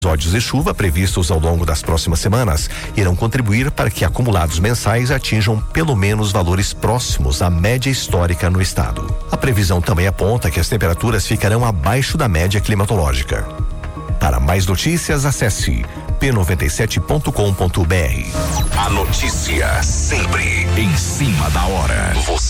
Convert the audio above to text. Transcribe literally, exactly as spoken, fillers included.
Episódios de chuva previstos ao longo das próximas semanas irão contribuir para que acumulados mensais atinjam pelo menos valores próximos à média histórica no estado. A previsão também aponta que as temperaturas ficarão abaixo da média climatológica. Para mais notícias, acesse p noventa e sete ponto com ponto b r. A notícia sempre em cima da hora. Você